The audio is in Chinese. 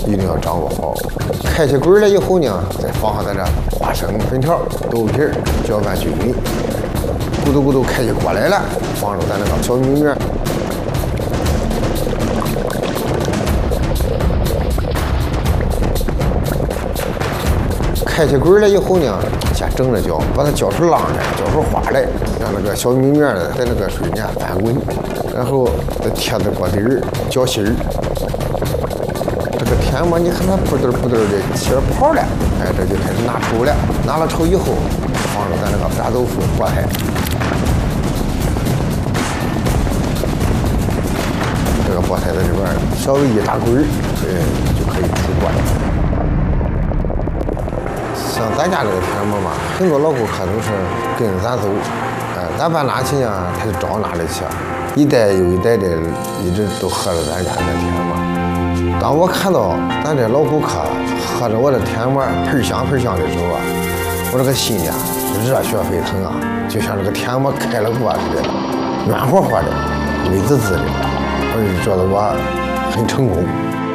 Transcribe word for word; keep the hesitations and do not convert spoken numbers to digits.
一定要掌握好。开起滚来以后呢，再放上咱这花生、粉条、豆皮儿，搅拌均匀。咕嘟咕嘟开起锅来了，放入咱那个小米面。开起滚来以后呢，先蒸着搅，把它搅出浪来，搅出花来，让那个小米面呢在那个水里翻滚，然后再贴在锅底儿搅芯儿。这个天嘛，你看它不嘚不嘚的起了泡了，哎，这就开始拿稠了。拿了稠以后，放入咱那个炸豆腐、菠菜。这个菠菜在这边稍微一打滚儿，哎，就可以出锅了。像咱家这个天馍嘛，很多老顾客都是跟着咱走，呃，咱搬哪去呢，他就找哪里去，一代又一代的一直都喝着咱家的天馍。当我看到咱这老顾客喝着我的天馍喷香喷香的时候啊，我这个心呀热血沸腾啊，就像这个天馍开了锅似的，软和和的，美滋滋的，我就觉得我很成功。